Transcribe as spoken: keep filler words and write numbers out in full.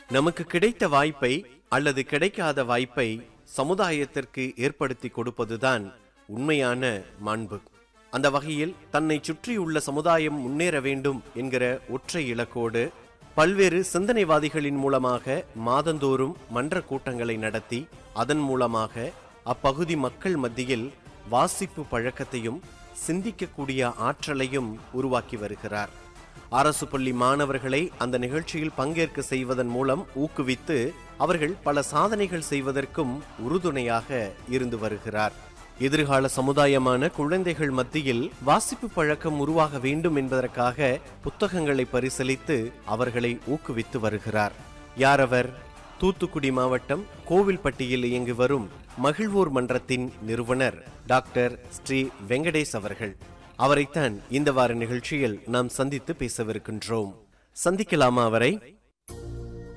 நமக்கு கிடைத்த வாய்ப்பை அல்லது கிடைக்காத வாய்ப்பை சமுதாயத்திற்கு ஏற்படுத்தி கொடுப்பதுதான் உண்மையான மாண்பு. அந்த வகையில் தன்னை சுற்றியுள்ள சமுதாயம் முன்னேற வேண்டும் என்கிற ஒற்றை இலக்கோடு பல்வேறு சிந்தனைவாதிகளின் மூலமாக மாதந்தோறும் மன்ற கூட்டங்களை நடத்தி அதன் மூலமாக அப்பகுதி மக்கள் மத்தியில் வாசிப்பு பழக்கத்தையும் சிந்திக்கக்கூடிய ஆற்றலையும் உருவாக்கி வருகிறார். அரசு பள்ளி மாணவர்களை அந்த நிகழ்ச்சியில் பங்கேற்க செய்வதன் மூலம் ஊக்குவித்து அவர்கள் பல சாதனைகள் செய்வதற்கும் உறுதுணையாக இருந்து வருகிறார். எதிர்கால சமுதாயமான குழந்தைகள் மத்தியில் வாசிப்பு பழக்கம் உருவாக வேண்டும் என்பதற்காக புத்தகங்களை பரிசீலித்து அவர்களை ஊக்குவித்து வருகிறார். யார் அவர்? தூத்துக்குடி மாவட்டம் கோவில்பட்டியில் இயங்கி வரும் மகிழ்வோர் மன்றத்தின் நிறுவனர் டாக்டர் ஸ்ரீ வெங்கடேஷ் அவர்கள். அவரைத்தான் இந்த வார நிகழ்ச்சியில் நாம் சந்தித்து பேசவிருக்கின்றோம். சந்திக்கலாமா அவரை?